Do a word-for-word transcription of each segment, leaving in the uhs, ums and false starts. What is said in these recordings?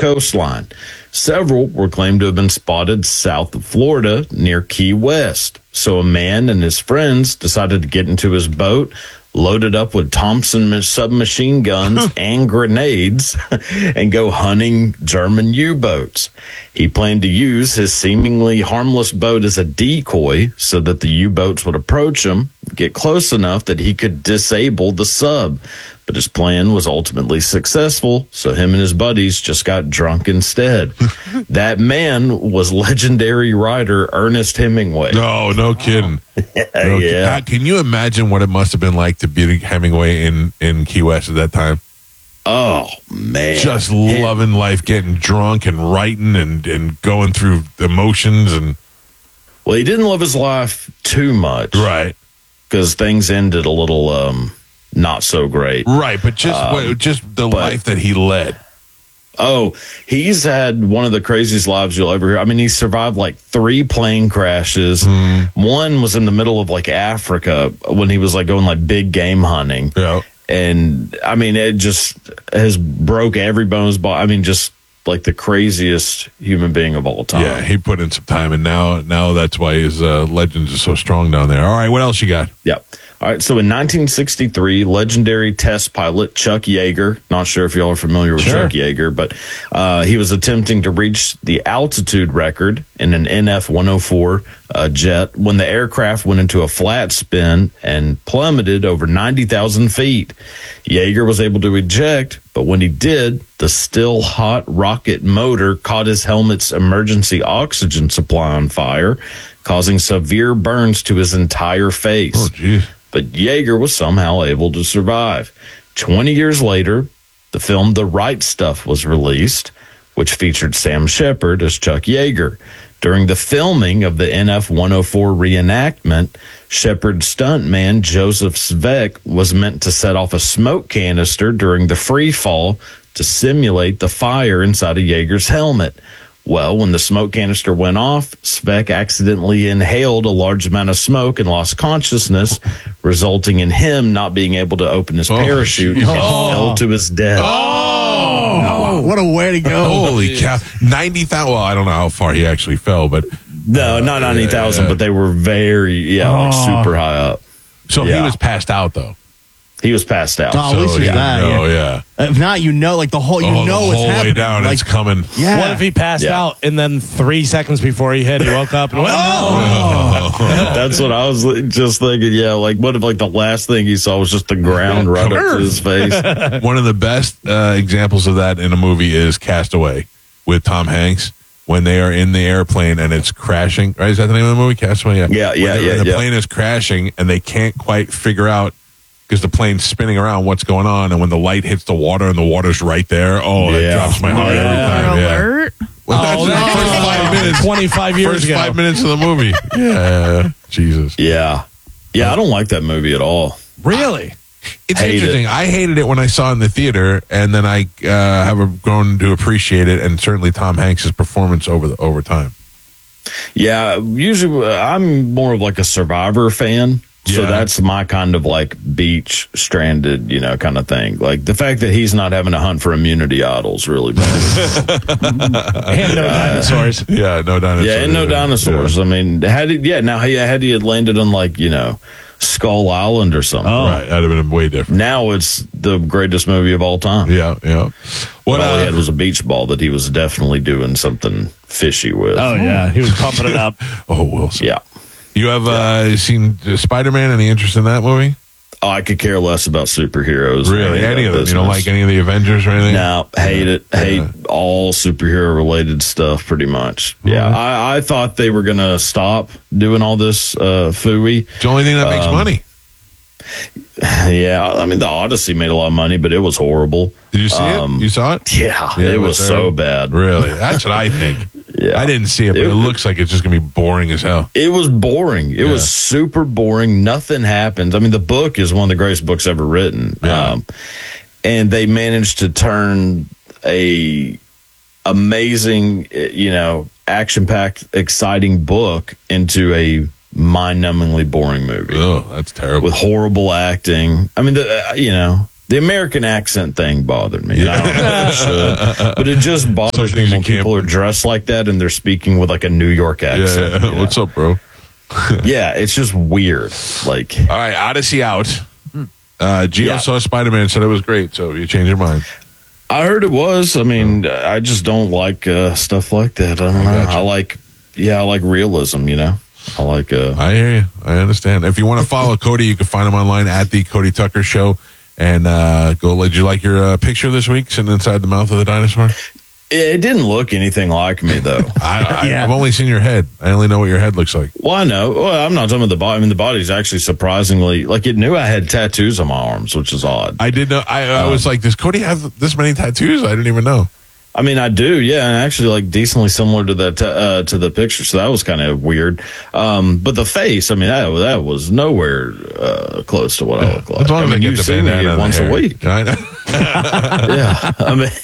coastline. Several were claimed to have been spotted south of Florida near Key West. So a man and his friends decided to get into his boat, loaded up with Thompson submachine guns and grenades, and go hunting German U-boats. He planned to use his seemingly harmless boat as a decoy so that the U-boats would approach him, get close enough that he could disable the sub. But his plan was ultimately successful, so him and his buddies just got drunk instead. That man was legendary writer Ernest Hemingway. No, no kidding. No, Yeah. Can you imagine what it must have been like to be Hemingway in, in Key West at that time? Oh, man. Just loving life, getting drunk and writing and, and going through emotions. and Well, he didn't live his life too much. Right. Because things ended a little um, not so great. Right, but just Um, what, just the but- life that he led. Oh, he's had one of the craziest lives you'll ever hear. I mean, he survived like three plane crashes. Mm. One was in the middle of like Africa when he was like going like big game hunting. Yeah. And I mean, it just has broke every bone in his body. I mean, just like the craziest human being of all time. Yeah, he put in some time, and now now that's why his uh, legends are so strong down there. All right, what else you got? Yeah. All right. So in nineteen sixty-three, legendary test pilot Chuck Yeager, not sure if y'all are familiar with Sure. Chuck Yeager, but uh, he was attempting to reach the altitude record in an N F one oh four uh, jet when the aircraft went into a flat spin and plummeted over ninety thousand feet. Yeager was able to eject, but when he did, the still hot rocket motor caught his helmet's emergency oxygen supply on fire, causing severe burns to his entire face. Oh, geez. But Yeager was somehow able to survive. twenty years later, the film The Right Stuff was released, which featured Sam Shepard as Chuck Yeager. During the filming of the N F one oh four reenactment, Shepard's stuntman Joseph Svek was meant to set off a smoke canister during the free fall to simulate the fire inside of Yeager's helmet. Well, when the smoke canister went off, Svek accidentally inhaled a large amount of smoke and lost consciousness, resulting in him not being able to open his Oh, parachute geez. and fell to his death. Oh, what a way to go. Holy cow. ninety thousand. Well, I don't know how far he actually fell, but No, not ninety thousand, but they were very, yeah, like Oh. super high up. so he Yeah. was passed out, though. He was passed out. Oh, at least So he's he that. didn't know, yeah. yeah. If not, you know, like the whole, you oh, know the what's whole happening. way down, like, it's coming. Yeah. What if he passed Yeah. out and then three seconds before he hit, he woke up and went, Oh. That's what I was li- just thinking. Yeah, like what if like the last thing he saw was just the ground right up to his face? One of the best uh, examples of that in a movie is Castaway with Tom Hanks. When they are in the airplane and it's crashing, right? Is that the name of the movie? Castaway? Yeah, Yeah, yeah, When the- yeah, The yeah. plane is crashing and they can't quite figure out because the plane's spinning around what's going on. And when the light hits the water and the water's right there, oh, it Yeah. drops my heart every time. Yeah. Alert. Well, that's Oh, the no. first five minutes. twenty-five years First ago. five minutes of the movie. Yeah, Jesus. Yeah, yeah. I don't like that movie at all. Really? It's Hate interesting. it. I hated it when I saw it in the theater, and then I uh, have grown to appreciate it, and certainly Tom Hanks' performance over the over time. Yeah, usually uh, I'm more of like a Survivor fan. So Yeah. that's my kind of like beach stranded, you know, kind of thing. Like the fact that he's not having to hunt for immunity idols really bad. And no dinosaurs. Yeah, no dinosaurs. Yeah, and no dinosaurs. I mean, had he, yeah, now he had he had landed on like, you know, Skull Island or something. Yeah. Right, that'd have been way different. Now it's the greatest movie of all time. Yeah, yeah. What What all he uh, had was a beach ball that he was definitely doing something fishy with. Oh, yeah. He was pumping it up. Oh, Wilson. Yeah. You have uh, seen uh, Spider-Man? Any interest in that movie? Oh, I could care less about superheroes. Really? Any Any of them? You business. don't like any of the Avengers or anything? No, hate it. Hate Yeah. all superhero related stuff pretty much. Yeah. Mhm. I, I thought they were going to stop doing all this uh, phooey. It's the only thing that makes Um, money. Yeah. I mean, the Odyssey made a lot of money, but it was horrible. Did you see um, it? You saw it? Yeah. Yeah, it it was was so terrible. bad. Really? That's what I think. Yeah. I didn't see it, but it, It- looks like it's just going to be boring as hell. It was boring. It Yeah. was super boring. Nothing happens. I mean, the book is one of the greatest books ever written. Yeah. Um, and they managed to turn a amazing, eh, you know, action-packed, exciting book into a mind-numbingly boring movie Oh, that's terrible. with horrible acting. I mean, the, uh, you know, The American accent thing bothered me. I don't know if it should, but it just bothers me when people are dressed like that and they're speaking with like a New York accent. Yeah, yeah. You know? What's up, bro? Yeah, it's just weird. Like, all right, Odyssey out. Uh, Gio Yeah. saw Spider-Man, said it was great, so you changed your mind. I heard it was. I mean, I just don't like uh, stuff like that. I don't I know. gotcha. I like, yeah, I like realism. You know, I like. Uh, I hear you. I understand. If you want to follow Cody, you can find him online at the Cody Tucker Show. And uh, go. Did you like your uh, picture this week, sitting inside the mouth of the dinosaur? it didn't look anything like me though. I, I, Yeah. I've only seen your head. I only know what your head looks like. Well, I know. Well, I'm not talking about the body. I mean, the body's actually surprisingly like it knew I had tattoos on my arms, which is odd. I did know. I, I was like, does Cody have this many tattoos? I didn't even know. I mean, I do, yeah, and actually, like decently similar to the uh, to the picture. So that was kind of weird. Um, but the face, I mean, that that was nowhere uh, close to what I look like. As long I as I mean, get you the see me bandana and the once a hair. week. I know. Yeah,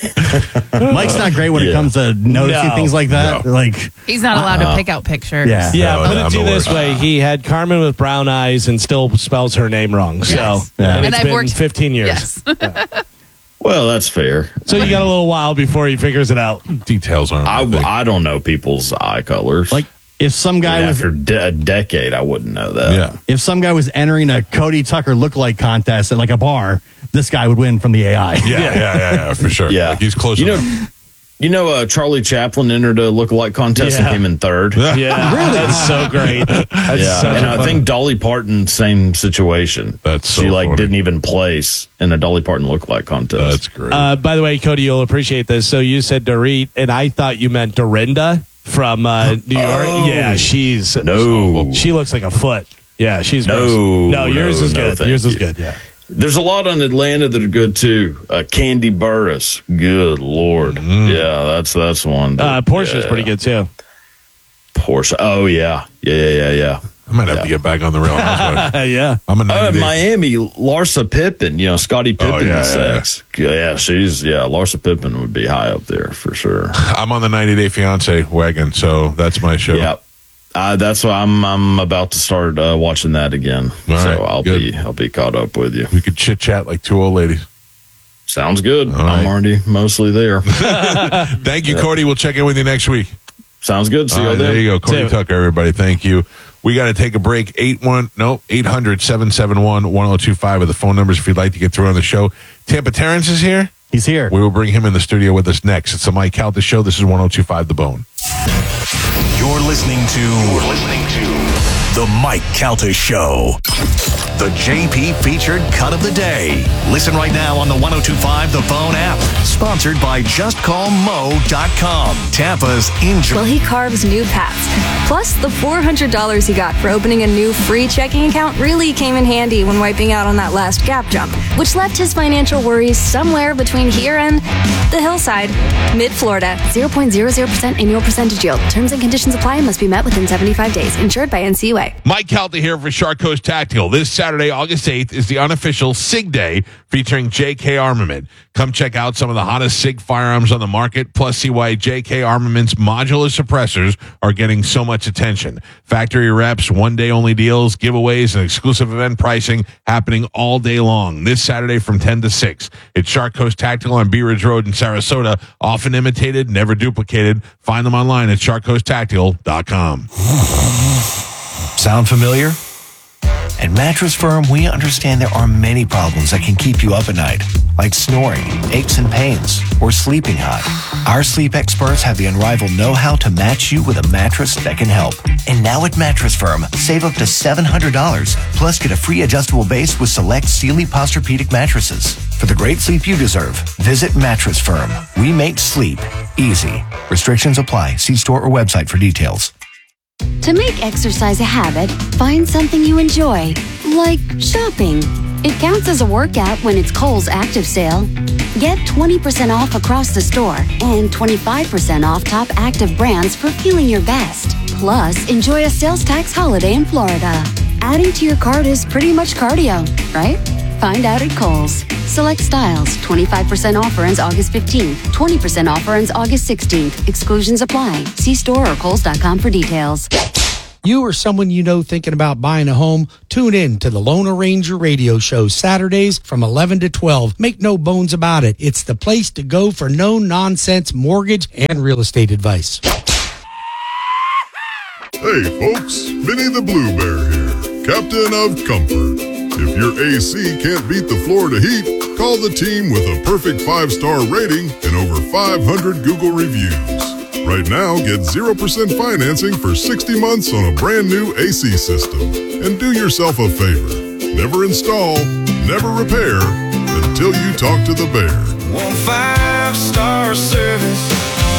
I mean, Mike's not great when it Yeah. comes to noticing No. thing like that. No. Like, He's not allowed to pick out pictures. Yeah. Yeah, No, put I'm it to the you this worst. way: he had Carmen with brown eyes and still spells her name wrong. So, Yes. Yeah. and And it's I've been worked- fifteen years. Yes. well, that's fair. So you got a little while before he figures it out. Details aren't. I, my thing. I don't know people's eye colors. like if some guy And was after de- a decade, I wouldn't know that. yeah. if some guy was entering a Cody Tucker lookalike contest at like a bar, this guy would win from the A I. Yeah, yeah, yeah, yeah, for sure. Yeah. Like, he's close You enough. know, you know, uh, Charlie Chaplin entered a lookalike contest Yeah. and came in third. Yeah, that's so great. That's Yeah, such and a I fun- think Dolly Parton, same situation. That's so she like funny. didn't even place in a Dolly Parton lookalike contest. That's great. Uh, by the way, Cody, you'll appreciate this. So you said Dorit, and I thought you meant Dorinda from uh, New York. Oh. Yeah, she's no, She looks like a foot. Yeah, she's No, gross. no. Yours no, is no, good. thank Yours is you. good. Yeah. there's a lot on Atlanta that are good too. Uh, Candy Burris, good lord, yeah, that's that's one. Uh, that- Portia's yeah. pretty good too. Portia, oh yeah, yeah, yeah, yeah, yeah. I might have to get back on the Real Housewives. Uh, yeah. I'm a Uh, ninety days- Miami, Larsa Pippen, you know, Scottie Pippen Oh, yeah, and yeah, sex. Yeah, she's, yeah, Larsa Pippen would be high up there for sure. I'm on the ninety Day Fiance wagon, so that's my show. Yeah. Uh, that's why I'm I'm about to start uh, watching that again. All so right, I'll good. be I'll be caught up with you. We could chit chat like two old ladies. Sounds good. All I'm right. already mostly there. Thank you, Cody. We'll check in with you next week. Sounds good. See All you right, then. there you go, Cody See you. Tucker. Everybody, thank you. We got to take a break. Eight one no eight hundred seven seven one one zero two five are the phone numbers if you'd like to get through on the show. Tampa Terrence is here. He's here. We will bring him in the studio with us next. It's the Mike Calta Show. This is one zero two five The Bone. You're listening to You're listening to The Mike Calta Show. The J P featured cut of the day. Listen right now on the one oh two five The Bone app. Sponsored by just call mo dot com. Tampa's injury. Well, he carves new paths. Plus, the four hundred dollars he got for opening a new free checking account really came in handy when wiping out on that last gap jump, which left his financial worries somewhere between here and the hillside. Mid-Florida, zero point zero zero percent annual percentage yield. Terms and conditions apply and must be met within seventy-five days. Insured by N C U A. Mike Calta here for Shark Coast Tactical. This Saturday, August eighth, is the unofficial SIG Day featuring J K Armament. Come check out some of the hottest SIG firearms on the market, plus see why J K Armament's modular suppressors are getting so much attention. Factory reps, one-day only deals, giveaways, and exclusive event pricing happening all day long. This Saturday from ten to six. It's Shark Coast Tactical on Bee Ridge Road in Sarasota. Often imitated, never duplicated. Find them online at shark coast tactical dot com. Sound familiar? At Mattress Firm, we understand there are many problems that can keep you up at night, like snoring, aches and pains, or sleeping hot. Our sleep experts have the unrivaled know-how to match you with a mattress that can help. And now at Mattress Firm, save up to seven hundred dollars, plus get a free adjustable base with select Sealy Posturepedic mattresses. For the great sleep you deserve, visit Mattress Firm. We make sleep easy. Restrictions apply. See store or website for details. To make exercise a habit, find something you enjoy, like shopping. It counts as a workout when it's Kohl's Active Sale. Get twenty percent off across the store and twenty-five percent off top active brands for feeling your best. Plus, enjoy a sales tax holiday in Florida. Adding to your cart is pretty much cardio, right? Find out at Kohl's. Select styles. twenty-five percent offer ends August fifteenth. twenty percent offer ends August sixteenth. Exclusions apply. See store or kohls dot com for details. You or someone you know thinking about buying a home, tune in to the Loan Arranger radio show Saturdays from eleven to twelve. Make no bones about it. It's the place to go for no-nonsense mortgage and real estate advice. Hey folks, Vinny the Blue Bear here, Captain of Comfort. If your A C can't beat the Florida heat, call the team with a perfect five-star rating and over five hundred Google reviews. Right now, get zero percent financing for sixty months on a brand new A C system. And do yourself a favor. Never install, never repair until you talk to the bear. Want five-star service?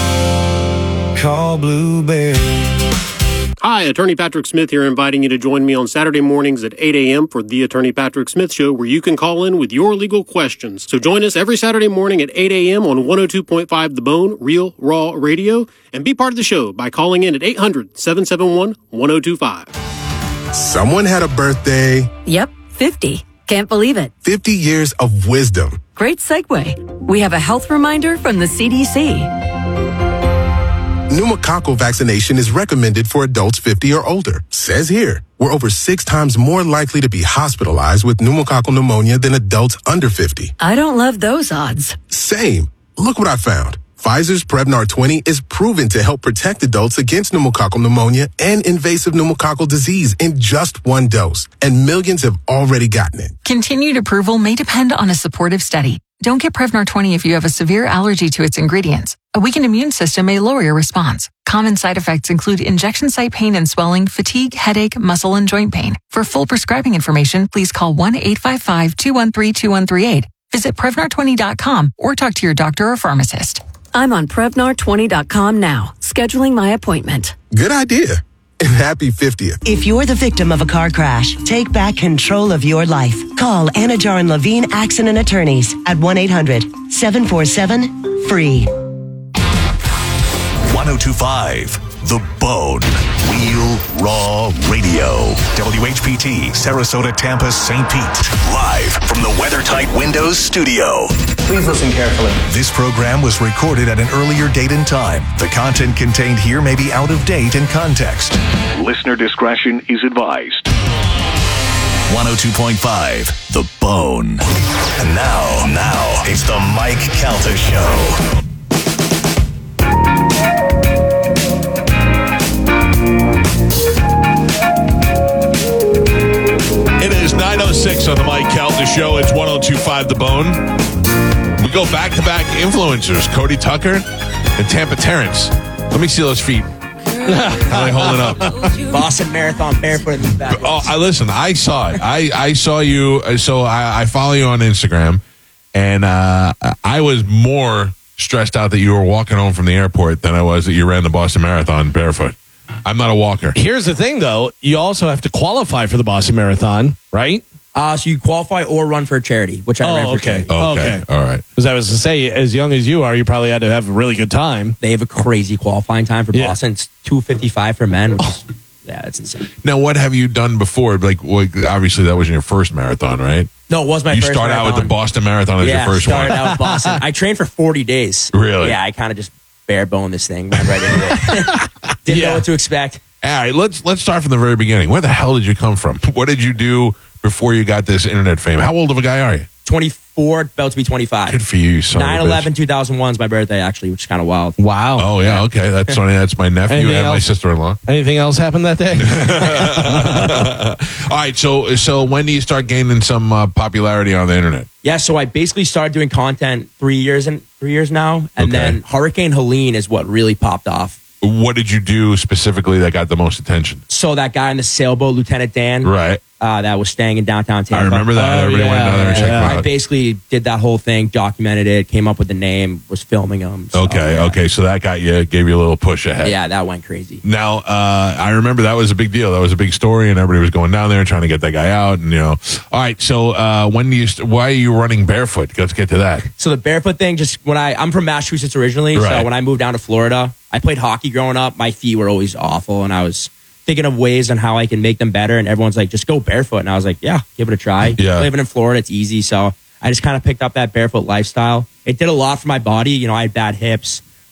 Call Blue Bear. Hi, Attorney Patrick Smith here, inviting you to join me on Saturday mornings at eight a.m. for the Attorney Patrick Smith Show, where you can call in with your legal questions. So join us every Saturday morning at eight a.m. on one oh two point five The Bone, Real Raw Radio, and be part of the show by calling in at eight hundred, seven seven one, one oh two five. Someone had a birthday. Yep, fifty. Can't believe it. fifty years of wisdom. Great segue. We have a health reminder from the C D C. Pneumococcal vaccination is recommended for adults fifty or older. Says here, we're over six times more likely to be hospitalized with pneumococcal pneumonia than adults under fifty. I don't love those odds. Same. Look what I found. Pfizer's Prevnar twenty is proven to help protect adults against pneumococcal pneumonia and invasive pneumococcal disease in just one dose. And millions have already gotten it. Continued approval may depend on a supportive study. Don't get Prevnar twenty if you have a severe allergy to its ingredients. A weakened immune system may lower your response. Common side effects include injection site pain and swelling, fatigue, headache, muscle, and joint pain. For full prescribing information, please call one eight five five, two one three, two one three eight. Visit Prevnar twenty dot com or talk to your doctor or pharmacist. I'm on Prevnar twenty dot com now, scheduling my appointment. Good idea. And happy fiftieth. If you're the victim of a car crash, take back control of your life. Call Anajar and Levine Accident Attorneys at one eight hundred, seven four seven, F R E E. one oh two point five The Bone. Real Raw Radio. W H P T, Sarasota, Tampa, Saint Pete. Live from the WeatherTight Windows studio. Please listen carefully. This program was recorded at an earlier date and time. The content contained here may be out of date in context. Listener discretion is advised. one oh two point five The Bone. And now, now, it's the Mike Calta Show. It is nine oh six on the Mike Calta Show. It's one oh two point five The Bone. We go back-to-back influencers, Cody Tucker and Tampa Terrence. Let me see those feet. How are they holding up? Boston Marathon barefoot in the back. Oh, I listen. I saw it. I, I saw you. So I, I follow you on Instagram, and uh, I was more stressed out that you were walking home from the airport than I was that you ran the Boston Marathon barefoot. I'm not a walker. Here's the thing, though. You also have to qualify for the Boston Marathon, right? Uh, so you qualify or run for a charity, which I oh, ran for okay. charity. Okay. okay. All right. Because I was to say, as young as you are, you probably had to have a really good time. They have a crazy qualifying time for Yeah. Boston. It's two fifty-five for men, which is, yeah, that's insane. Now, what have you done before? Like, well, obviously, that wasn't your first marathon, right? No, it was my you first start marathon. out with the Boston Marathon as yeah, your first started one. out with Boston. I trained for forty days. Really? Yeah, I kind of just bare boned this thing, went right into it. Didn't Yeah. know what to expect. All right, let's let's start from the very beginning. Where the hell did you come from? What did you do before you got this internet fame? How old of a guy are you? twenty-four, about to be twenty-five. Good for you, you son of a nine eleven, two thousand one is my birthday, actually, which is kind of wild. Wow. Oh, yeah, okay. That's funny. That's my nephew Anything and my else? sister-in-law. Anything else happened that day? All right, so so when do you start gaining some uh, popularity on the internet? Yeah, so I basically started doing content three years and three years now, and Okay. then Hurricane Helene is what really popped off. What did you do specifically that got the most attention? So that guy in the sailboat, Lieutenant Dan, Right. uh, that was staying in downtown Tampa. I remember that. Oh, Everybody went yeah, down there and checked yeah. him I out. basically did that whole thing, documented it, came up with the name, was filming them. So, Okay, yeah. okay. So that got you, gave you a little push ahead. Yeah, that went crazy. Now, uh, I remember that was a big deal. That was a big story, and everybody was going down there trying to get that guy out. And you know, all right. So, uh, when do you? St- why are you running barefoot? Let's get to that. So the barefoot thing, just when I, I'm from Massachusetts originally, Right. so when I moved down to Florida, I played hockey growing up. My feet were always awful, and I was thinking of ways on how I can make them better. And everyone's like, just go barefoot. And I was like, yeah, give it a try. Yeah. Living in Florida, it's easy. So I just kind of picked up that barefoot lifestyle. It did a lot for my body. You know, I had bad hips,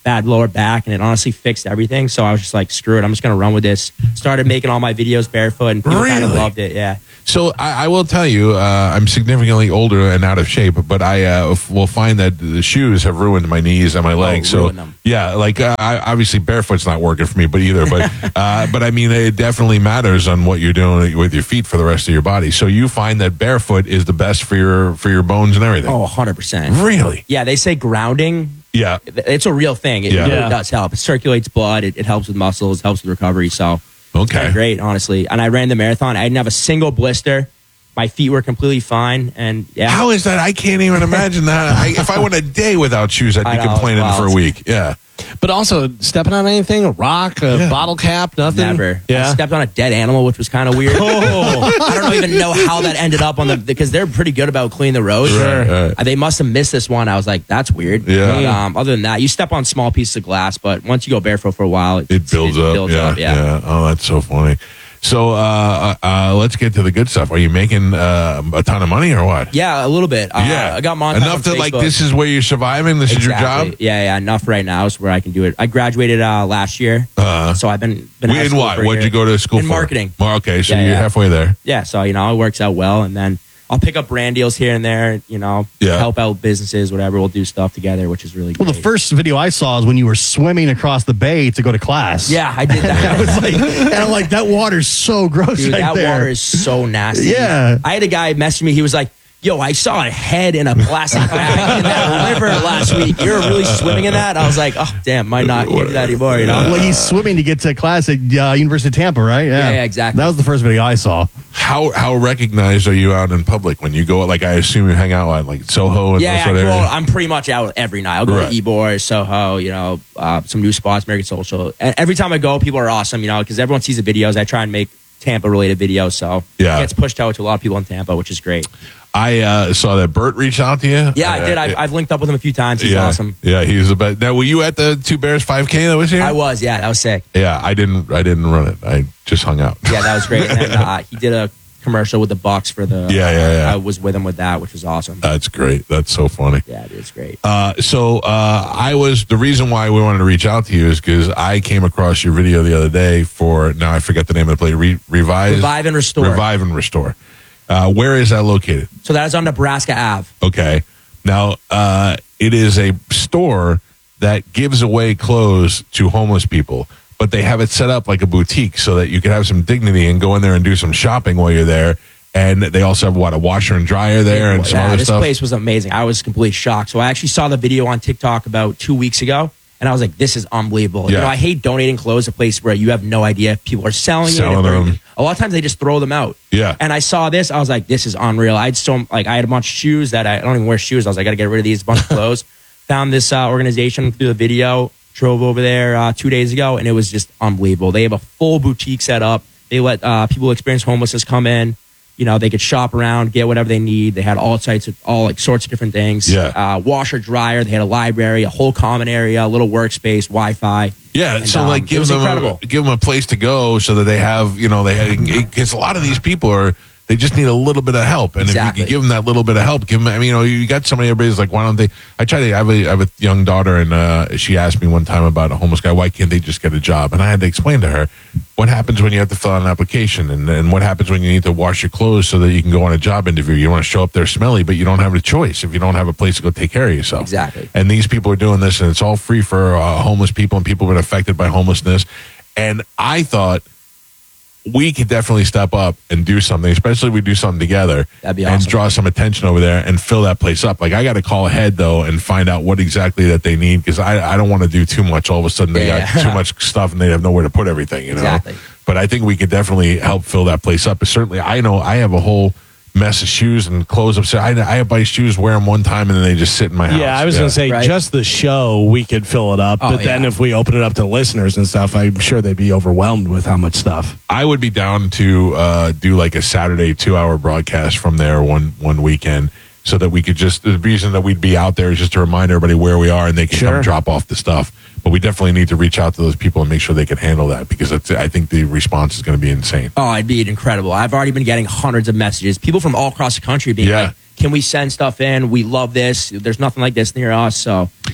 bad lower back, and it honestly fixed everything. So I was just like, screw it, I'm just gonna run with this. Started making all my videos barefoot, and people kind of Really? loved it. Yeah. So I, I will tell you, uh, I'm significantly older and out of shape, but I uh, f- will find that the shoes have ruined my knees and my legs. so ruined them. yeah, like uh, I, obviously barefoot's not working for me, but either. But uh, but I mean, it definitely matters on what you're doing with your feet for the rest of your body. So you find that barefoot is the best for your for your bones and everything. Oh, one hundred percent. Really? Yeah, they say grounding. Yeah. It's a real thing. It Yeah. really Yeah. does help. It circulates blood. It, it helps with muscles. Helps with recovery. So it's Okay. been great, honestly. And I ran the marathon. I didn't have a single blister. My feet were completely fine. And yeah. How is that? I can't even imagine that. I, if I went a day without shoes, I'd be I know, it's complaining wild. for a week. Yeah. But also stepping on anything, a rock, a Yeah. bottle cap, nothing. Never. Yeah. I stepped on a dead animal, which was kind of weird. Oh. I don't even know how that ended up on the because they're pretty good about cleaning the roads. Right, right. Uh, They must have missed this one. I was like, that's weird. Yeah. But, um, other than that, you step on small pieces of glass, but once you go barefoot for a while, it, It builds it up. builds yeah, up. Yeah. Oh, that's so funny. So uh, uh, uh, let's get to the good stuff. Are you making uh, a ton of money or what? Yeah, a little bit. Uh, Yeah. I got monetized Enough on to like, Facebook. this is where you're surviving? This is your Exactly. job? Yeah, yeah, enough right now is where I can do it. I graduated uh, last year, Uh, so I've been been out of in school what? for a What'd year. you go to school in for? marketing. Well, okay, so Yeah, you're yeah. halfway there. Yeah, so you know it works out well, and then I'll pick up brand deals here and there. You know, Yeah. help out businesses, whatever. We'll do stuff together, which is really Well, great. the first video I saw is when you were swimming across the bay to go to class. Yeah, I did that. I was like, and I'm like, that water's so gross Dude, right that there. water is so nasty. Yeah. I had a guy message me. He was like, yo, I saw a head in a plastic bag in that river last week. You're really swimming in that? I was like, oh, damn, might not do that anymore, you know? Well, he's swimming to get to class at uh, University of Tampa, right? Yeah, yeah, exactly. That was the first video I saw. How how recognized are you out in public when you go? Like, I assume you hang out at like Soho and Yeah, those yeah, sort of well, areas? I'm pretty much out every night. I'll go Right. to Ybor, Soho, you know, uh, some new spots, American Social. And every time I go, people are awesome, you know, because everyone sees the videos. I try and make Tampa-related videos, so Yeah. it gets pushed out to a lot of people in Tampa, which is great. I uh, saw that Bert reached out to you. Yeah, I Uh, did. I've, I've linked up with him a few times. He's yeah, awesome. Yeah, he's the best. Now, were you at the Two Bears five K that was here? I was, yeah, that was sick. Yeah, I didn't. I didn't run it. I just hung out. Yeah, that was great. And then uh, he did a commercial with the Bucks for the. Yeah, yeah, yeah. I was with him with that, which was awesome. That's great. That's so funny. Yeah, it is great. Uh, so uh, I was the reason why we wanted to reach out to you is because I came across your video the other day for now I forget the name of the play. Re- Revise, Revive and Restore. Revive and Restore. Uh, where is that located? So that is on Nebraska Avenue. Okay. Now, uh, it is a store that gives away clothes to homeless people, but they have it set up like a boutique so that you can have some dignity and go in there and do some shopping while you're there. And they also have, what, a washer and dryer there and some Yeah, other this stuff? place was amazing. I was completely shocked. So I actually saw the video on TikTok about two weeks ago, and I was like, this is unbelievable. You Yeah. know, I hate donating clothes to a place where you have no idea if people are selling, Selling it. if they're- them. A lot of times they just throw them out. Yeah. And I saw this, I was like, this is unreal. I had so like I had a bunch of shoes that I, I don't even wear shoes. I was like, I gotta get rid of these, a bunch of clothes. Found this uh, organization through the video, drove over there uh, two days ago, and it was just unbelievable. They have a full boutique set up. They let uh, people who experience homelessness come in. You know, they could shop around, get whatever they need. They had all types of all like sorts of different things. Yeah. Uh, washer, dryer. They had a library, a whole common area, a little workspace, Wi-Fi. Yeah, And, so um, like it give was them incredible. a, give them a place to go so that they have you know they because a lot of these people are they just need a little bit of help and Exactly. if you can give them that little bit of help give them I mean you know you got somebody everybody's like why don't they I try to I have a, I have a young daughter and uh, she asked me one time about a homeless guy why can't they just get a job and I had to explain to her what happens when you have to fill out an application and, and what happens when you need to wash your clothes so that you can go on a job interview you don't want to show up there smelly but you don't have a choice if you don't have a place to go take care of yourself Exactly. and these people are doing this and it's all free for uh, homeless people and people who have been affected by homelessness and I thought we could definitely step up and do something, especially if we do something together That'd be and awesome. draw some attention over there and fill that place up. Like I got to call ahead though and find out what exactly that they need because I, I don't want to do too much. All of a sudden they Yeah, got yeah. too much stuff and they have nowhere to put everything, you know? Exactly. But I think we could definitely help fill that place up. But certainly I know I have a whole mess of shoes and clothes upstairs. I, I buy shoes, wear them one time and then they just sit in my house. Yeah, I was going to say, Right. just the show, we could fill it up. Oh, but then yeah. if we open it up to listeners and stuff, I'm sure they'd be overwhelmed with how much stuff. I would be down to uh, do like a Saturday two-hour broadcast from there one one weekend, so that we could just the reason that we'd be out there is just to remind everybody where we are and they can Sure. come drop off the stuff. But we definitely need to reach out to those people and make sure they can handle that because it's, I think the response is going to be insane. Oh, it'd be incredible. I've already been getting hundreds of messages. People from all across the country being Yeah. like, can we send stuff in? We love this. There's nothing like this near us. So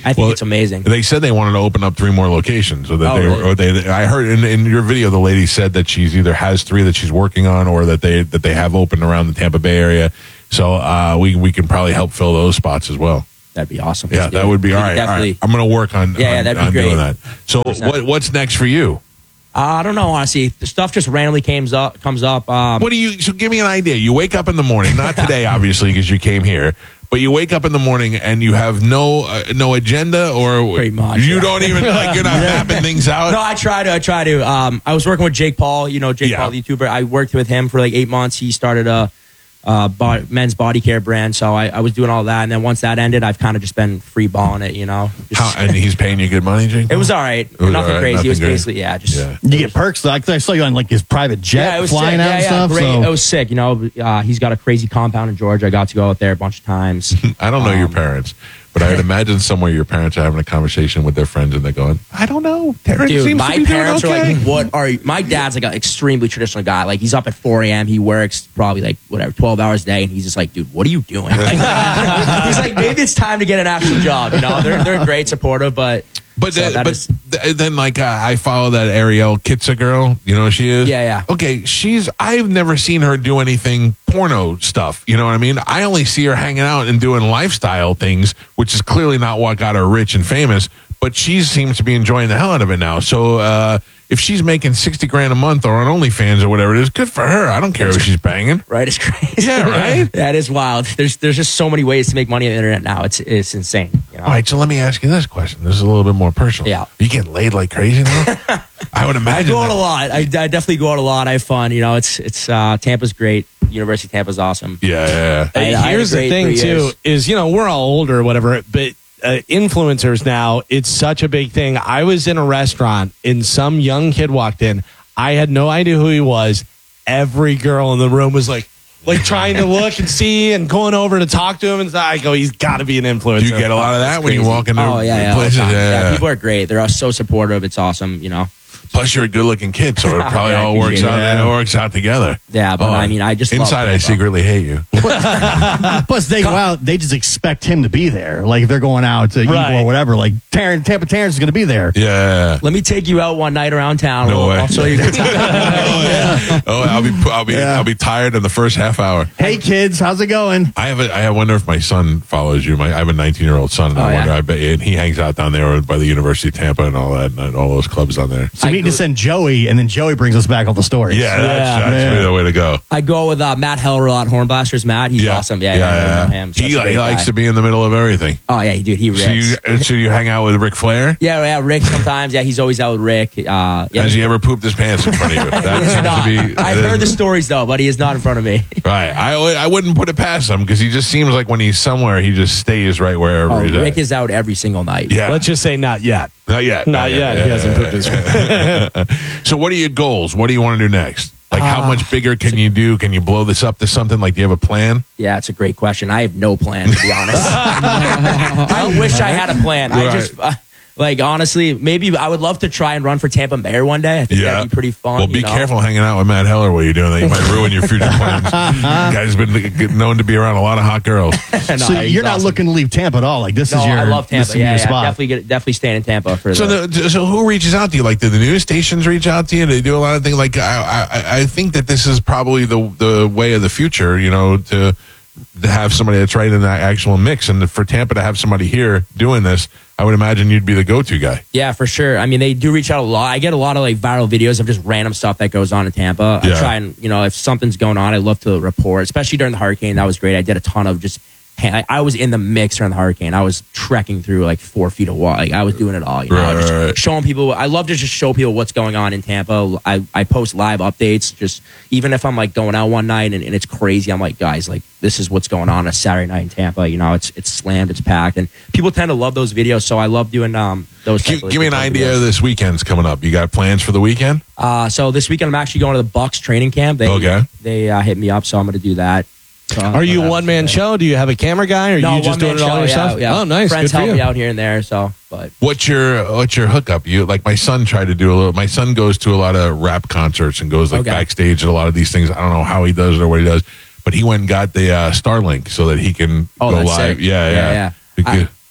I think Well, it's amazing. They said they wanted to open up three more locations. So that Oh, they, really? or they, I heard in, in your video, the lady said that she's either has three that she's working on, or that they that they have open around the Tampa Bay area. So uh, we we can probably help fill those spots as well. That'd be awesome. Yeah, that would be We all could right. All definitely- right. I'm going to work on, Yeah, yeah, on, that'd be on great. doing that. So one hundred percent. what what's next for you? Uh, I don't know, honestly. The stuff just randomly comes up. Comes up. Um, What do you? So give me an idea. You wake up in the morning, not today, obviously, because you came here. But you wake up in the morning and you have no uh, no agenda, or Pretty much, you yeah. don't even like you're not mapping things out. No, I try to. I try to. Um, I was working with Jake Paul. You know, Jake Yeah. Paul, the YouTuber. I worked with him for like eight months. He started a uh, bo- men's body care brand. So I, I was doing all that, and then once that ended, I've kind of just been free balling it. You know, Just- How, and he's paying you good money, Jake? it was all right. was nothing all right, crazy. nothing it was great. basically yeah, just Yeah. You get perks though. I saw you on like his private jet yeah, it was flying sick. out yeah, and yeah, stuff. Great. So It was sick. You know, uh, he's got a crazy compound in Georgia. I got to go out there a bunch of times. I don't know your Um, parents, but I would imagine somewhere your parents are having a conversation with their friends and they're going, I don't know. Terrence Dude, seems my to be doing parents okay. are like, what are you? My dad's like an extremely traditional guy. Like, he's up at four a.m. He works probably like, whatever, twelve hours a day. And he's just like, dude, what are you doing? Like, he's like, maybe it's time to get an actual job. You know, they're, they're great, supportive, but. But, so then, that but is- th- then, like, uh, I follow that Ariel Kitsa girl. You know who she is? Yeah, yeah. Okay, she's, I've never seen her do anything porno stuff. You know what I mean? I only see her hanging out and doing lifestyle things, which is clearly not what got her rich and famous. But she seems to be enjoying the hell out of it now. So uh, if she's making sixty grand a month or on OnlyFans or whatever it is, good for her. I don't care if she's banging. Right? It's crazy. Yeah, right? That is wild. There's there's just so many ways to make money on the internet now. It's it's insane. You know? All right, so let me ask you this question. This is a little bit more personal. Yeah. You getting laid like crazy now? I would I imagine. go out that. a lot. I, I definitely go out a lot. I have fun. You know, it's it's uh, Tampa's great. University of Tampa's awesome. Yeah, yeah, I- I had a Here's the great thing, three too, years. is, you know, we're all older or whatever, but uh, influencers now, it's such a big thing. I was in a restaurant and some young kid walked in. I had no idea who he was. Every girl in the room was like, like trying to look and see and going over to talk to him. And I go, he's got to be an influencer. Do you get a lot of that when you Crazy. walk into Oh yeah, yeah, all the places? time. Yeah, Yeah, yeah. people are great. They're all so supportive. It's awesome. You know. Plus, you're a good-looking kid, so it probably Yeah, I all works appreciate out. it. It works out together. Yeah, but Oh, I mean, I just love inside, I Tampa. secretly hate you. plus they go out, they just expect him to be there. Like if they're going out to Right. eat or whatever, like Terrence, Tampa Terrence is going to be there. Yeah. Let me take you out one night around town. No I'll, way. I'll show you. a good time. Oh, I'll be, I'll be, Yeah. I'll be tired in the first half hour. Hey kids, how's it going? I have a, I wonder if my son follows you. My, I have a nineteen-year-old son, and Oh, I yeah. wonder. I bet, and he hangs out down there by the University of Tampa and all that, and all those clubs down there. So we need to send Joey, and then Joey brings us back all the stories. Yeah, that's, Yeah. that's really the way to go. I go with uh, Matt Heller at Hornblasters. Matt, he's awesome. Yeah, yeah, I know him. He, Such a he great likes guy. to be in the middle of everything. Oh yeah, dude, he rips. So you, so you hang out with Ric Flair? yeah, yeah, Rick sometimes. Yeah, he's always out with Rick. Uh, yeah, Has he ever pooped his pants in front of you? That He is seems not. to be. I've heard the stories though, but he is not in front of me. Right. I, I wouldn't put it past him because he just seems like when he's somewhere, he just stays right wherever Oh, he's Rick at. is out every single night. Yeah. Let's just say not yet. Not yet. Not yet. He hasn't pooped his So, what are your goals? What do you want to do next? Like, how Uh, much bigger can you do? Can you blow this up to something? Like, do you have a plan? Yeah, it's a great question. I have no plan, to be honest. I wish I had a plan. I Right. just, uh, like, honestly, maybe I would love to try and run for Tampa Mayor one day. I think that'd be pretty fun. Well, be you know? careful hanging out with Matt Heller while you're doing that. You might ruin your future plans. Guy's been known to be around a lot of hot girls. No, so he's you're not awesome. looking to leave Tampa at all. Like this No, is your. I love This Tampa. is Yeah, your yeah, spot. definitely, get, definitely staying in Tampa for So, the. the, so who reaches out to you? Like, do the news stations reach out to you? Do they do a lot of things? Like, I, I, I think that this is probably the the way of the future. You know, to to have somebody that's right in that actual mix, and for Tampa to have somebody here doing this, I would imagine you'd be the go-to guy. Yeah, for sure. I mean, they do reach out a lot. I get a lot of like viral videos of just random stuff that goes on in Tampa. Yeah. I try and, you know, if something's going on, I love to report, especially during the hurricane. That was great. I did a ton of just, I I was in the mix during the hurricane. I was trekking through like four feet of water. Like I was doing it all. You know, Right, just right, right. showing people. I love to just show people what's going on in Tampa. I, I post live updates. Just even if I'm like going out one night and, and it's crazy, I'm like, guys, like this is what's going on a Saturday night in Tampa. You know, it's it's slammed, it's packed, and people tend to love those videos. So I love doing um those. Give, type of- give me an type of idea videos. of this weekend's coming up. You got plans for the weekend? Uh, so this weekend I'm actually going to the Bucks training camp. They, Okay. They uh, hit me up, so I'm going to do that. So I'll- Are you I'll a have one man to- show? Do you have a camera guy? Or are No, you just one-man doing it all show, yourself? yeah, yeah. Oh, nice. Friends Good for help you. me out here and there. So, but What's your what's your hookup? You like my son tried to do a little. My son goes to a lot of rap concerts and goes like Okay. backstage at a lot of these things. I don't know how he does it or what he does, but he went and got the uh, Starlink so that he can Oh, go that's live. sick. Yeah, yeah, Yeah, yeah. Because-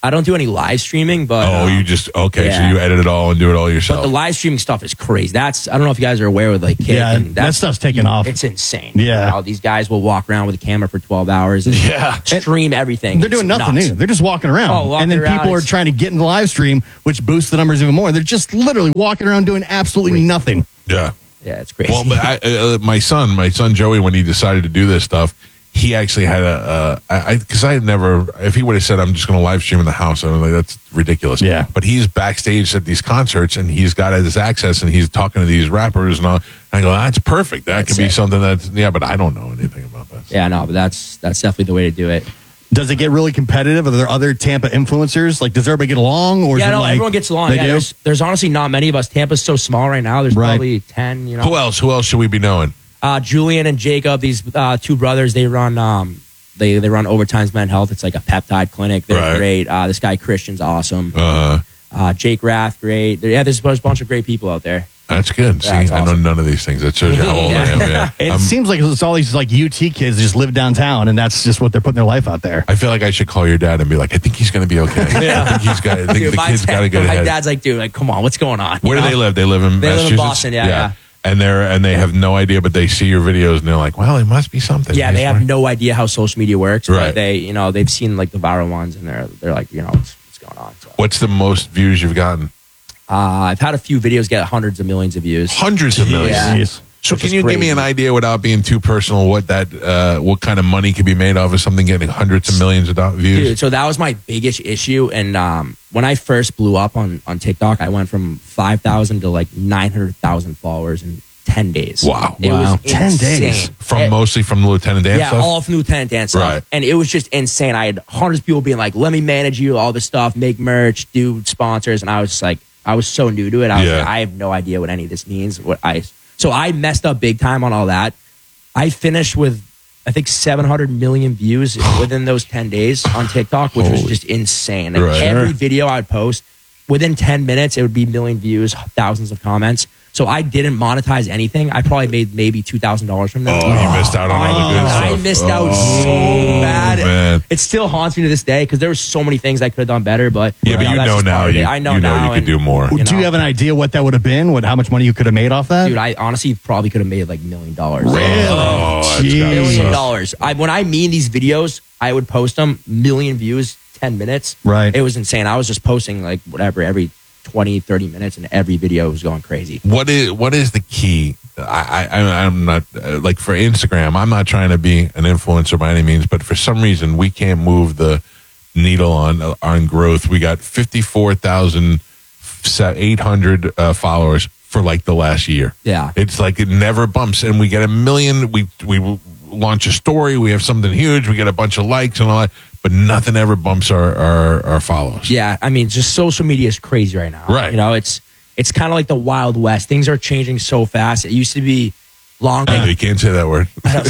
I don't do any live streaming, but Oh, um, you just okay. yeah. So you edit it all and do it all yourself. But the live streaming stuff is crazy. That's I don't know if you guys are aware with like Kick. Yeah, and that that's, stuff's taking off. It's insane. Yeah. You know, these guys will walk around with a camera for twelve hours and Yeah. stream everything. They're doing It's nothing nuts. new. They're just walking around. Oh, walking and then around, people are it's- trying to get in the live stream, which boosts the numbers even more. They're just literally walking around doing absolutely nothing. yeah. Yeah, it's crazy. Well, but I, uh, my son, my son Joey, when he decided to do this stuff, he actually had a, uh, I, because I, I had never, if he would have said, I'm just going to live stream in the house, I was like, that's ridiculous. Yeah. But he's backstage at these concerts and he's got his access and he's talking to these rappers and all. And I go, that's perfect. That That's could be it. something that's, yeah, but I don't know anything about that. yeah, no, but that's that's definitely the way to do it. Does it get really competitive? Are there other Tampa influencers? Like, does everybody get along? Or Yeah, is it no, like everyone gets along. They Yeah, do? there's, there's honestly not many of us. Tampa's so small right now. There's Right. probably ten. You know, Who else? Who else should we be knowing? uh, Julian and Jacob, these uh, two brothers, they run um, they they run Overtime's Men's Health. It's like a peptide clinic. They're Right. great. Uh, this guy Christian's awesome. Uh, Uh, Jake Rath, great. There- Yeah, there's a bunch of great people out there. that's good. See, Yeah, that's I know awesome. none of these things. That shows you how old I am. Yeah. It I'm- seems like it's all these like U T kids that just live downtown, and that's just what they're putting their life out there. I feel like I should call your dad and be like, I think he's going to be okay. I think he's got. I think Dude, the my kid's got to dad- get my ahead. dad's like, dude, like, come on, what's going on? Where You do know? they live? They live in They live in Massachusetts. Boston, yeah, yeah. And they're and they have no idea, but they see your videos and they're like, well, it must be something. Yeah, they have no idea how social media works. Right. But they, you know, they've seen like the viral ones, and they're they're like, you know, what's, what's going on? So, What's the most views you've gotten? uh, I've had a few videos get hundreds of millions of views. Hundreds of millions. Yeah. Jeez. So Which can is you give me crazy. an idea without being too personal what that uh, what kind of money could be made off of something getting hundreds of millions of do- views? Dude, so that was my biggest issue. And um, when I first blew up on, on TikTok, I went from five thousand to like nine hundred thousand followers in ten days. Wow. It Wow. was ten days. insane. From It- mostly from the Lieutenant Dan yeah, stuff? all from Lieutenant Dan stuff. Right. And it was just insane. I had hundreds of people being like, let me manage you, all this stuff, make merch, do sponsors. And I was just like, I was so new to it. I was Yeah. like, I have no idea what any of this means. What I So I messed up big time on all that. I finished with, I think, seven hundred million views within those ten days on TikTok, which was Holy- just insane. Like Right. every Sure. video I'd post, within ten minutes, it would be a million views, thousands of comments. So I didn't monetize anything. I probably made maybe two thousand dollars from that. Oh, you missed out on all the good stuff. I missed out Oh, so bad. man. It still haunts me to this day because there were so many things I could have done better. But Yeah, but you that's know just now part of it. you, I know you know now you could and, do more. you Do you know. have an idea what that would have been? What how much money you could have made off that? Dude, I honestly probably could have made like a million dollars. Oh, that's Jeez. gotta Million suck. dollars. I, when I mean these videos, I would post them, million views, ten minutes. Right. It was insane. I was just posting like whatever every twenty, thirty minutes, and every video was going crazy. What is what is the key? I, I I'm not uh, like for Instagram. I'm not trying to be an influencer by any means, but for some reason we can't move the needle on on growth. We got fifty-four thousand eight hundred uh, followers for like the last year. Yeah. It's like it never bumps, and we get a million. We we launch a story. We have something huge. We get a bunch of likes and all that, but nothing ever bumps our our, our follows. Yeah, I mean, just social media is crazy right now. Right. You know, it's it's kind of like the Wild West. Things are changing so fast. It used to be long. Uh, you can't say that word.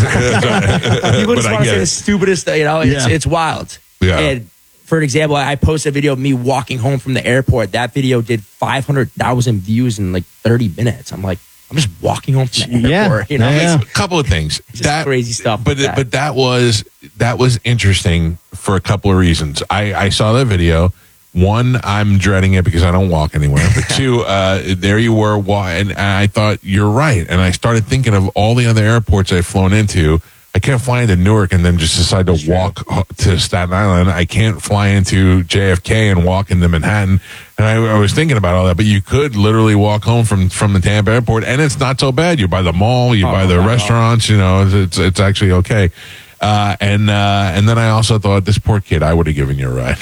People just But I want to get say it. the stupidest. You know, it's Yeah. it's wild. Yeah. And for an example, I posted a video of me walking home from the airport. That video did five hundred thousand views in like thirty minutes. I'm like, I'm just walking home from the Yeah. airport. You know, Yeah. It's A couple of things. just crazy stuff. But like that. but that was that was interesting for a couple of reasons. I, I saw that video. One, I'm dreading it because I don't walk anywhere. But two, uh, there you were, wa- and, and I thought you're right. And I started thinking of all the other airports I've flown into. I can't fly into Newark and then just decide to walk to Staten Island. I can't fly into J F K and walk into Manhattan. And I, I was thinking about all that, but you could literally walk home from, from the Tampa airport, and it's not so bad. You buy the mall, you Oh, buy the not at all. restaurants, you know, it's it's, it's actually okay. Uh, and uh, and then I also thought, this poor kid, I would have given you a ride.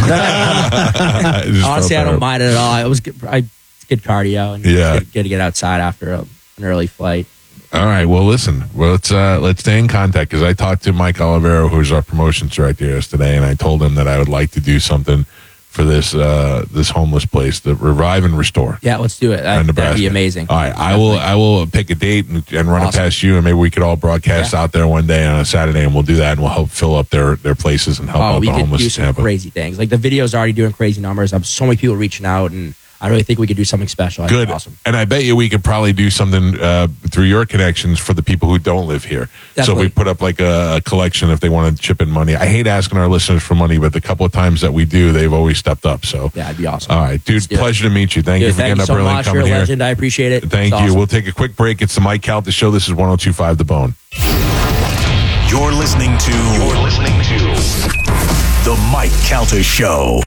I just felt honestly, I don't terrible. mind it at all. It was good, I it's good cardio and Yeah. good, good to get outside after a, an early flight. All right. Well, listen. Well, let's uh, let's stay in contact because I talked to Mike Olivero, who's our promotions director, yesterday, and I told him that I would like to do something for this uh, this homeless place, the Revive and Restore. Yeah, let's do it. in That, that'd Nebraska. be amazing. All right, I will. I will pick a date and, and run Awesome. it past you, and maybe we could all broadcast out there one day on a Saturday, and we'll do that, and we'll help fill up their their places and help Oh, out we the could homeless do in some Tampa. crazy things. Like the video's already doing crazy numbers. I'm so many people reaching out, and I really think we could do something special. I think Good. it's awesome. And I bet you we could probably do something uh, through your connections for the people who don't live here. Definitely. So we put up like a, a collection if they want to chip in money. I hate asking our listeners for money, but the couple of times that we do, they've always stepped up. So yeah, it'd be awesome. All right, dude. Pleasure to meet you. Thank Dude, you for thank getting you up so early and much. coming You're a here. legend. I appreciate it. Thank It's you. awesome. We'll take a quick break. It's the Mike Calta Show. This is one oh two point five The Bone. You're listening to. You're listening to The Mike Calta Show.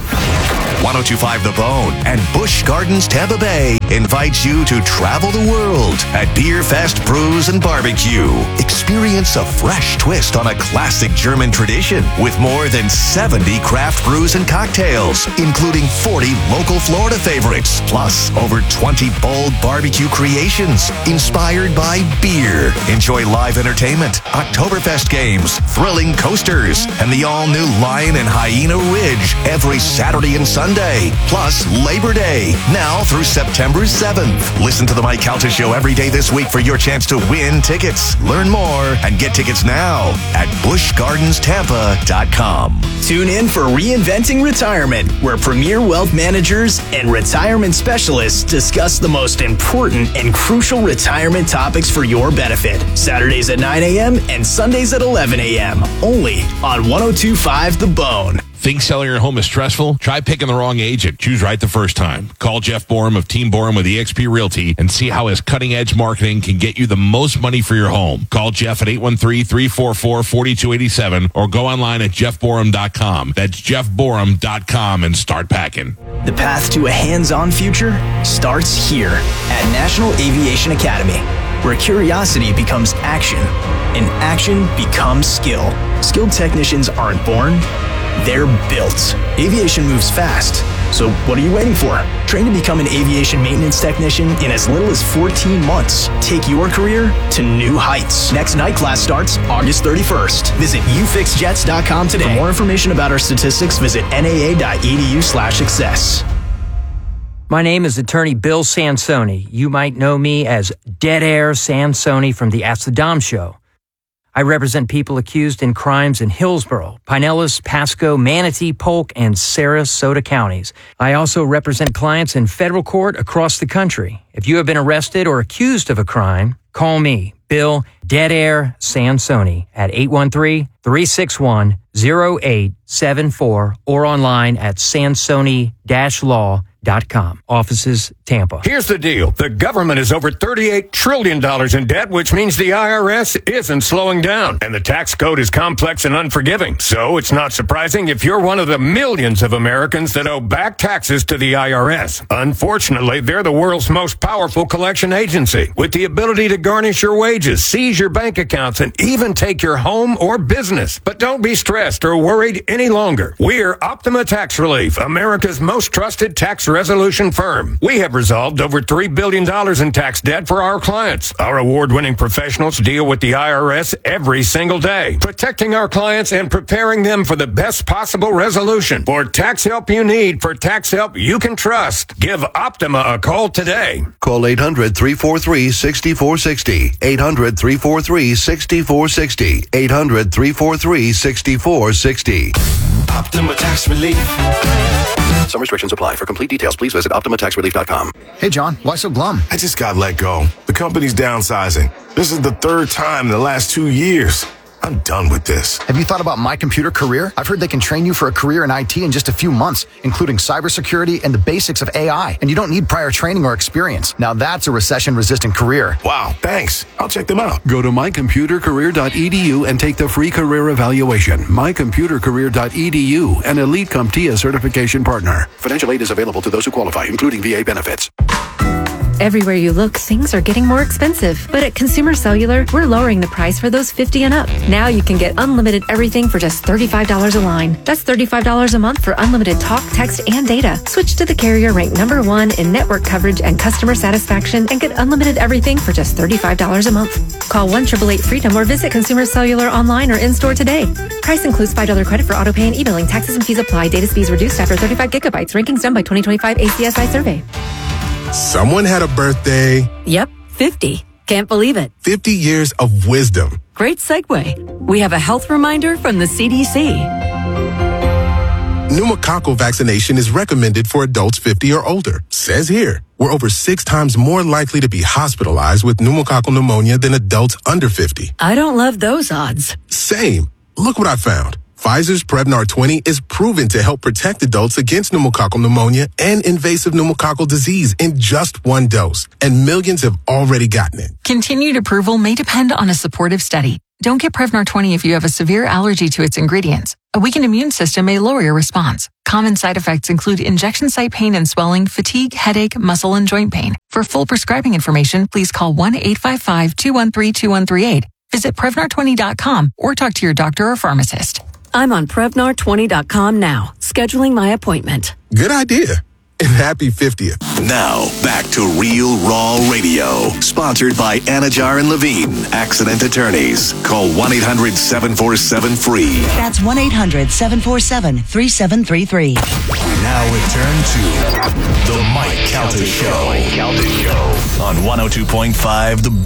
one oh two point five The Bone and Busch Gardens Tampa Bay invites you to travel the world at Beer Fest Brews and Barbecue. Experience a fresh twist on a classic German tradition with more than seventy craft brews and cocktails, including forty local Florida favorites, plus over twenty bold barbecue creations inspired by beer. Enjoy live entertainment, Oktoberfest games, thrilling coasters, and the all-new Lion and Hyena Ridge every Saturday and Sunday, plus Labor Day, now through September seventh. Listen to the Mike Calta Show every day this week for your chance to win tickets. Learn more and get tickets now at busch gardens tampa dot com. Tune in for Reinventing Retirement, where premier wealth managers and retirement specialists discuss the most important and crucial retirement topics for your benefit. Saturdays at nine a.m. and Sundays at eleven a.m. Only on one oh two point five The Bone. Think selling your home is stressful? Try picking the wrong agent. Choose right the first time. Call Jeff Borum of Team Borum with eXp Realty and see how his cutting-edge marketing can get you the most money for your home. Call Jeff at eight one three, three four four, four two eight seven or go online at jeff borum dot com. That's jeff borum dot com and start packing. The path to a hands-on future starts here at National Aviation Academy, where curiosity becomes action and action becomes skill. Skilled technicians aren't born, they're built. Aviation moves fast, so what are you waiting for? Train to become an aviation maintenance technician in as little as fourteen months. Take your career to new heights. Next night class starts August thirty-first. Visit u fix jets dot com today. For more information about our statistics, visit n a a dot e d u slash success. My name is attorney Bill Sansoni. You might know me as Dead Air Sansoni from the Ask the Dom Show. I represent people accused in crimes in Hillsborough, Pinellas, Pasco, Manatee, Polk, and Sarasota counties. I also represent clients in federal court across the country. If you have been arrested or accused of a crime, call me, Bill Dead Air Sansoni, at eight one three, three six one, zero eight seven four or online at sansoni dash law dot com. Offices, Tampa. Here's the deal. The government is over thirty-eight trillion dollars in debt, which means the I R S isn't slowing down. And the tax code is complex and unforgiving. So it's not surprising if you're one of the millions of Americans that owe back taxes to the I R S. Unfortunately, they're the world's most powerful collection agency, with the ability to garnish your wages, seize your bank accounts, and even take your home or business. But don't be stressed or worried any longer. We're Optima Tax Relief, America's most trusted tax resolution firm. We have resolved over three billion dollars in tax debt for our clients. Our award-winning professionals deal with the I R S every single day, protecting our clients and preparing them for the best possible resolution. For tax help you need, for tax help you can trust, give Optima a call today. Call eight hundred, three four three, six four six zero. eight hundred, three four three, six four six zero. eight hundred, three four three, six four six zero. Optima Tax Relief. Some restrictions apply. For complete details, please visit optima tax relief dot com. Hey, John, why so glum? I just got let go. The company's downsizing. This is the third time in the last two years. I'm done with this. Have you thought about My Computer Career? I've heard they can train you for a career in I T in just a few months, including cybersecurity and the basics of A I. And you don't need prior training or experience. Now that's a recession-resistant career. Wow, thanks. I'll check them out. Go to my computer career dot e d u and take the free career evaluation. my computer career dot e d u, an Elite CompTIA certification partner. Financial aid is available to those who qualify, including V A benefits. Everywhere you look, things are getting more expensive. But at Consumer Cellular, we're lowering the price for those fifty and up. Now you can get unlimited everything for just thirty-five dollars a line. That's thirty-five dollars a month for unlimited talk, text, and data. Switch to the carrier ranked number one in network coverage and customer satisfaction and get unlimited everything for just thirty-five dollars a month. Call one eight eight eight freedom or visit Consumer Cellular online or in-store today. Price includes five dollars credit for auto pay and e-billing. Taxes and fees apply. Data speeds reduced after thirty-five gigabytes. Rankings done by twenty twenty-five A C S I survey. Someone had a birthday. Yep, fifty. Can't believe it. fifty years of wisdom. Great segue. We have a health reminder from the C D C. Pneumococcal vaccination is recommended for adults fifty or older. Says here, we're over six times more likely to be hospitalized with pneumococcal pneumonia than adults under fifty. I don't love those odds. Same. Look what I found. Pfizer's Prevnar twenty is proven to help protect adults against pneumococcal pneumonia and invasive pneumococcal disease in just one dose. And millions have already gotten it. Continued approval may depend on a supportive study. Don't get Prevnar twenty if you have a severe allergy to its ingredients. A weakened immune system may lower your response. Common side effects include injection site pain and swelling, fatigue, headache, muscle, and joint pain. For full prescribing information, please call one eight five five, two one three, two one three eight. Visit Prevnar twenty dot com or talk to your doctor or pharmacist. I'm on Prevnar twenty dot com now, scheduling my appointment. Good idea. And happy fiftieth. Now, back to Real Raw Radio. Sponsored by Anajar and Levine, accident attorneys. Call one eight hundred, seven four seven, F R E E. That's one eight hundred, seven four seven, three seven three three. We now return to The Mike Calta Show. On one oh two point five The